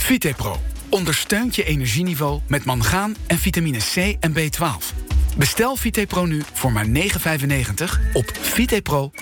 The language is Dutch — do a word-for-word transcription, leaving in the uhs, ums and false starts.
Vitepro ondersteunt je energieniveau met mangaan en vitamine C en B twaalf. Bestel Vitepro nu voor maar negen vijfennegentig op vitepro